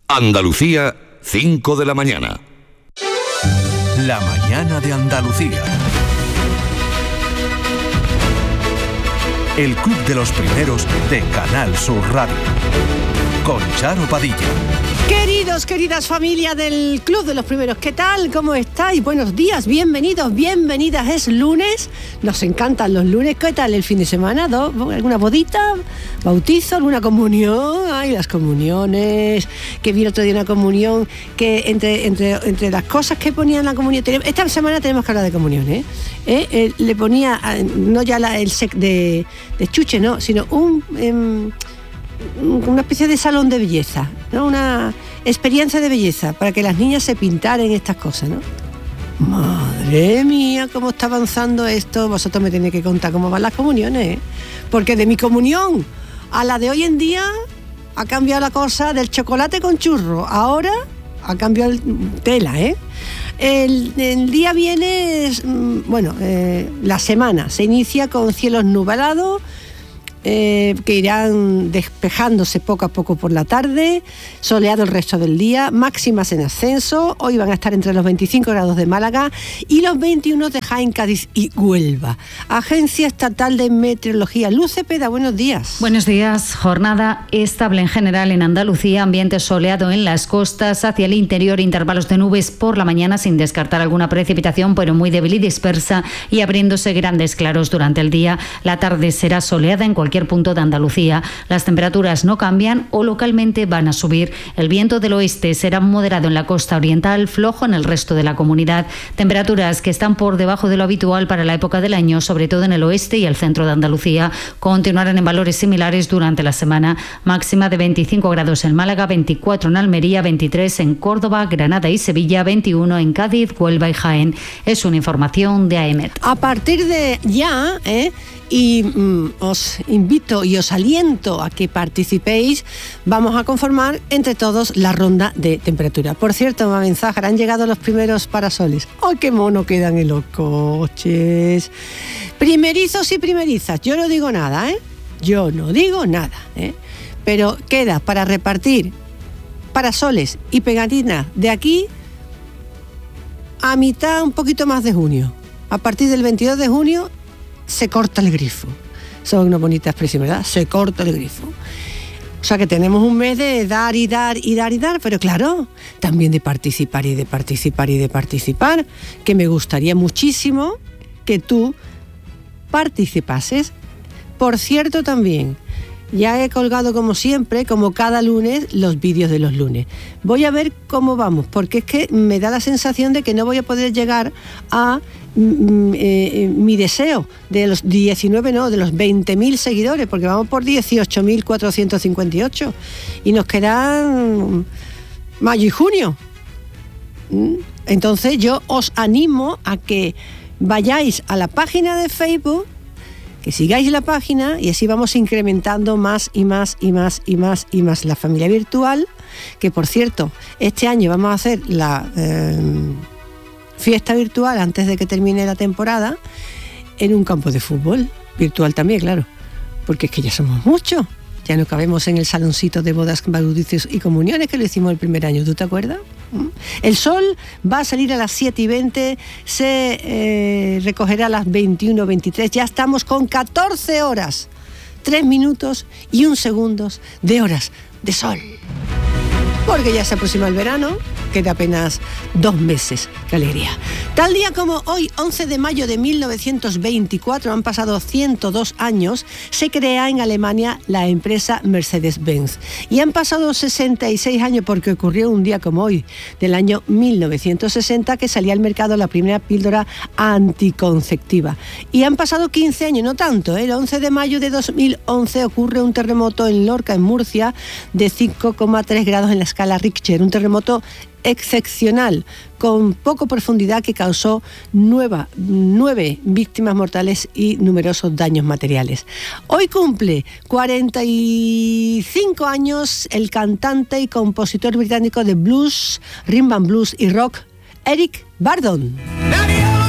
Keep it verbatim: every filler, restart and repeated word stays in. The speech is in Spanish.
Andalucía, cinco de la mañana. La mañana de Andalucía. El Club de los Primeros de Canal Sur Radio. Con Charo Padilla. Queridos, queridas familia del Club de los Primeros, ¿qué tal? ¿Cómo estáis? Buenos días, bienvenidos, bienvenidas. Es lunes, nos encantan los lunes. ¿Qué tal el fin de semana? ¿Do? ¿Alguna bodita? ¿Bautizo? ¿Alguna comunión? Ay, las comuniones. Que vi el otro día una comunión que entre, entre, entre las cosas que ponían la comunión... Esta semana tenemos que hablar de comunión, ¿eh? ¿Eh? Eh, le ponía, no ya la, el sec de, de chuche, no, sino un... Eh, una especie de salón de belleza, ¿no? Una experiencia de belleza para que las niñas se pintaran estas cosas, ¿no? Madre mía, cómo está avanzando esto. Vosotros me tenéis que contar cómo van las comuniones, ¿eh? Porque de mi comunión a la de hoy en día ha cambiado la cosa del chocolate con churro. Ahora ha cambiado el tela, ¿eh? El, el día viene, bueno, eh, la semana se inicia con cielos nublados, Eh, que irán despejándose poco a poco por la tarde, soleado el resto del día, máximas en ascenso. Hoy van a estar entre los veinticinco grados de Málaga y los veintiuno de Jaén, Cádiz y Huelva. Agencia Estatal de Meteorología. Luz Cepeda, buenos días. Buenos días. Jornada estable en general en Andalucía, ambiente soleado en las costas, hacia el interior intervalos de nubes por la mañana sin descartar alguna precipitación, pero muy débil y dispersa, y abriéndose grandes claros durante el día. La tarde será soleada en cualquier punto de Andalucía. Las temperaturas no cambian o localmente van a subir. El viento del oeste será moderado en la costa oriental, flojo en el resto de la comunidad. Temperaturas que están por debajo de lo habitual para la época del año, sobre todo en el oeste y el centro de Andalucía. Continuarán en valores similares durante la semana. Máxima de veinticinco grados en Málaga, veinticuatro en Almería, veintitrés en Córdoba, Granada y Sevilla, veintiuno en Cádiz, Huelva y Jaén. Es una información de A E M E T. A partir de ya, ¿eh? Y mm, os invito y os aliento a que participéis. Vamos a conformar entre todos la ronda de temperatura. Por cierto, Mabel Zájara, han llegado los primeros parasoles. ¡Ay, qué mono quedan en los coches! Primerizos y primerizas. Yo no digo nada, ¿eh? Yo no digo nada, ¿eh? Pero queda para repartir parasoles y pegatinas de aquí a mitad, un poquito más de junio. A partir del veintidós de junio se corta el grifo. Son una bonita expresión, ¿verdad? Se corta el grifo. O sea que tenemos un mes de dar y dar y dar y dar, pero claro, también de participar y de participar y de participar, que me gustaría muchísimo que tú participases. Por cierto, también, ya he colgado como siempre, como cada lunes, los vídeos de los lunes. Voy a ver cómo vamos, porque es que me da la sensación de que no voy a poder llegar a mm, eh, mi deseo de los diecinueve, no, de los veinte mil seguidores, porque vamos por dieciocho mil cuatrocientos cincuenta y ocho y nos quedan mayo y junio. Entonces yo os animo a que vayáis a la página de Facebook, que sigáis la página, y así vamos incrementando más y más y más y más y más la familia virtual, que por cierto, este año vamos a hacer la eh, fiesta virtual antes de que termine la temporada en un campo de fútbol, virtual también, claro, porque es que ya somos muchos, ya no cabemos en el saloncito de bodas, bautizos y comuniones que lo hicimos el primer año, ¿tú te acuerdas? El sol va a salir a las siete y veinte, se eh, recogerá a las veintiuno veintitrés, ya estamos con catorce horas, tres minutos y un segundos de horas de sol. Porque ya se aproxima el verano, queda apenas dos meses. ¡Qué alegría! Tal día como hoy, once de mayo de mil novecientos veinticuatro, han pasado ciento dos años, se crea en Alemania la empresa Mercedes-Benz. Y han pasado sesenta y seis años porque ocurrió un día como hoy, del año mil novecientos sesenta, que salía al mercado la primera píldora anticonceptiva. Y han pasado quince años, no tanto, ¿eh? El once de mayo de dos mil once ocurre un terremoto en Lorca, en Murcia, de cinco coma tres grados en la escala Richter, un terremoto excepcional, con poco profundidad, que causó nueva, nueve víctimas mortales y numerosos daños materiales. Hoy cumple cuarenta y cinco años el cantante y compositor británico de blues, rhythm and blues y rock, Eric Burdon.